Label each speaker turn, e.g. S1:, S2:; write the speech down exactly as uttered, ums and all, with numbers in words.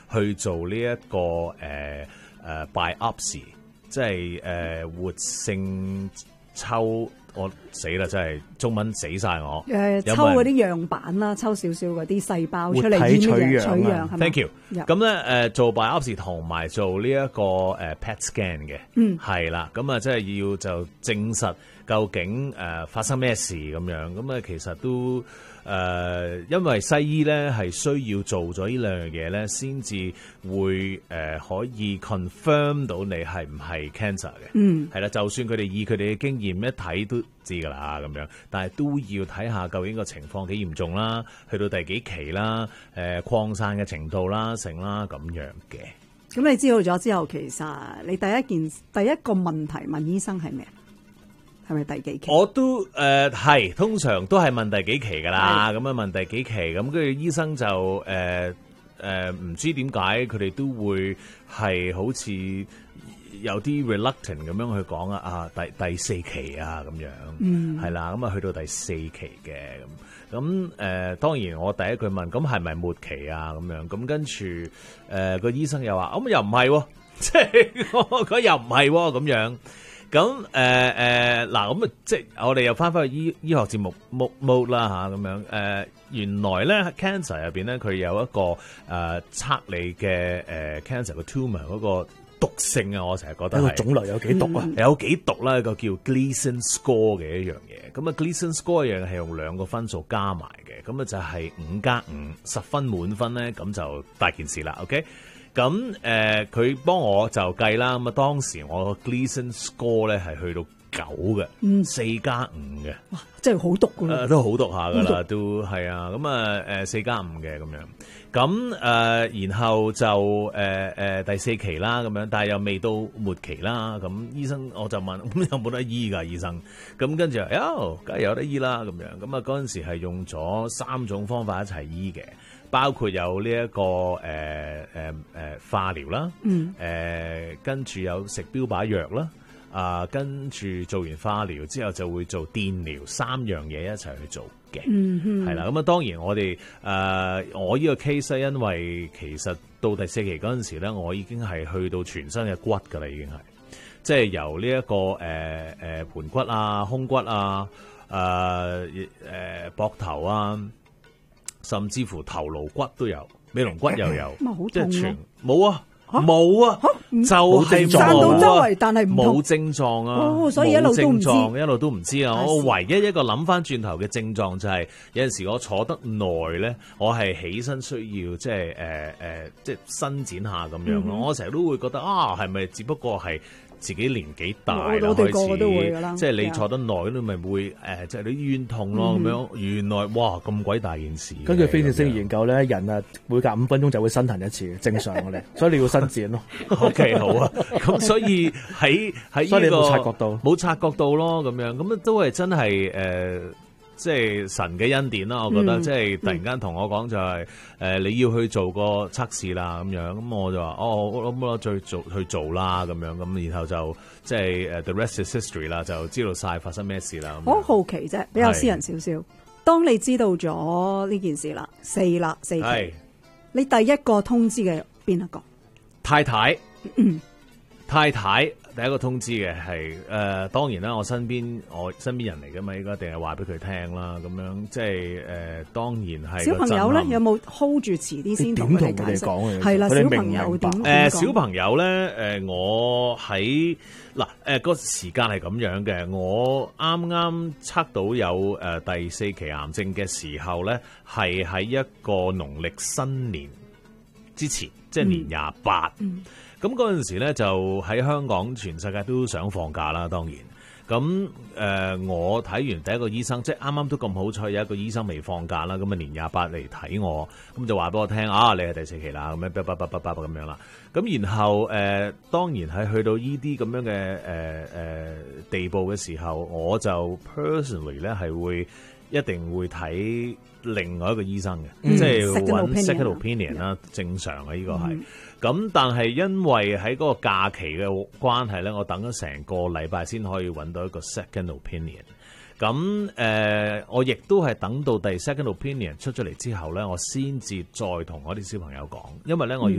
S1: 去做呢、這、一個誒誒、呃、biopsy， 即係誒、呃、活性抽。我死啦！真係中文死晒我。誒、
S2: 呃，抽嗰啲樣板啦，抽少少嗰啲細胞出嚟驗嘅取樣係咪
S1: ？Thank you。咁咧誒做 biopsy 同埋做呢一個誒 P E T scan 嘅，嗯，係啦。咁啊，即係要就證實究竟誒、呃、發生咩事咁樣。咁啊，其實都。誒、呃，因為西醫咧係需要做咗呢兩樣嘢咧，先至會誒、呃、可以 confirm 到你係唔係 cancer 嘅。嗯，係啦，就算佢哋以佢哋嘅經驗一睇都知㗎啦，咁樣，但係都要睇下究竟個情況幾嚴重啦，去到第幾期啦，誒、呃、擴散嘅程度啦，成啦咁樣嘅。
S2: 咁你知道咗之後，其實你第一件第一個問題問醫生係咩？係咪第幾期？
S1: 我都誒係、呃，通常都係問第幾期噶啦。咁啊問第幾期，咁跟住醫生就誒誒唔知點解佢哋都會係好似有啲 reluctant 咁樣去講啊啊第第四期啊咁樣，嗯係啦，咁啊去到第四期嘅咁咁誒，當然我第一句問咁係咪末期啊咁樣，咁跟住誒個醫生又話咁、嗯、又唔係，即係佢又唔係咁樣。咁誒誒嗱，咁啊即係我哋又翻返去醫醫學節目 mode 啦嚇咁樣誒、呃，原來咧 cancer 入邊咧佢有一個誒、呃、測你嘅誒、呃、cancer 嘅 tumor 嗰個毒性啊，我成日覺得係、
S3: 個種類有幾毒啊？
S1: 嗯、有幾毒啦，一個叫 Gleason score 嘅一樣嘢。咁啊 Gleason score 一樣係用兩個分數加埋嘅，咁啊就係五加五，十分滿分咧，咁就大件事啦。OK。咁誒，佢、呃、幫我就計啦。咁啊，當時我個 Gleason score 咧係去到九嘅，嗯，四加五嘅，
S2: 哇，真係好毒㗎啦、
S1: 呃，都好毒下㗎啦，都係啊。咁啊，誒四加五嘅咁樣。咁誒、呃，然後就誒誒、呃呃、第四期啦，咁樣，但係又未到末期啦。咁醫生我就問，咁有冇得醫㗎？醫生，咁跟住有，梗係有得醫啦。咁樣，咁啊嗰陣時係用咗三種方法一齊醫嘅。包括有呢、這、一個誒誒誒化療啦，嗯，誒、呃、跟住有食標靶藥啦，啊、呃、跟住做完化療之後就會做電療，三樣嘢一齊去做嘅，嗯哼，係啦。咁啊當然我哋誒、呃、我呢個 case 咧，因為其實到第四期嗰陣時咧，我已經係去到全身嘅骨㗎啦，已經係即係由呢、這、一個誒誒、呃、盤骨啊、胸骨啊、誒誒膊頭啊。甚至乎頭顱骨都有，尾龍骨又有，即係全冇啊，冇啊，就係
S2: 散到周圍，但係
S1: 冇症狀啊，
S2: 哦，所以一路都唔知，
S1: 一路都唔知啊。我唯一一個諗翻轉頭嘅症狀就係、是、有陣時我坐得耐咧，我係起身需要即係誒誒，即係伸展下咁樣咯、嗯。我成日都會覺得啊，係咪只不過係？自己年紀大啦，開始
S2: 個個都會㗎啦，
S1: 即係你坐得耐，你咪會誒，即係啲冤痛咯咁樣。原來哇咁鬼大件事。
S3: 根據非正式研究咧，人啊每隔五分鐘就會身痕一次，正常嘅咧，所以你要伸展咯。
S1: OK 好啊，咁所以喺喺呢個
S3: 冇察覺到，
S1: 冇察覺到咯咁樣，咁啊都係真係誒。呃即係神嘅恩典啦，我覺得、嗯、即係突然間同我講就係、是、誒、嗯呃、你要去做個測試啦咁樣，咁我就話哦，我諗我再做去做啦咁樣，咁然後就即係誒 the rest is history 啦，就知道晒發生咩事啦。
S2: 我好奇啫，比較私人少少。當你知道咗呢件事啦，四啦四期，你第一個通知嘅邊一個？
S1: 太太，嗯、太太。第一個通知嘅係誒，當然啦，我身邊我身邊人嚟㗎嘛，應該一定係話俾佢聽啦，咁樣即係誒、呃，當然係
S2: 小朋友咧，有冇 hold 住遲啲先同佢哋解釋？係啦，小朋友點誒、
S1: 呃？小朋友咧誒、呃，我喺嗱誒個時間係咁樣嘅，我啱啱測到有誒、呃、第四期癌症嘅時候咧，係喺一個農曆新年之前，即係年廿八。嗯嗯咁嗰陣時咧，就喺香港，全世界都想放假啦。當然，咁誒、呃，我睇完第一個醫生，即係啱啱都咁好彩，有一個醫生未放假啦。咁啊，年廿八嚟睇我，咁就話俾我聽啊，你係第四期啦，咁樣，叭叭叭叭叭咁樣啦。咁然後誒、呃，當然係去到呢啲咁樣嘅誒誒地步嘅時候，我就 personally 咧係會一定會睇另外一個醫生嘅、嗯，即係揾 second opinion 啦，正常嘅呢、這個係。嗯咁但係因為喺嗰個假期嘅關係咧，我等咗成個禮拜先可以揾到一個 second opinion。咁誒、呃，我亦都係等到第 second opinion 出咗嚟之後咧，我先至再同我啲小朋友講，因為咧我要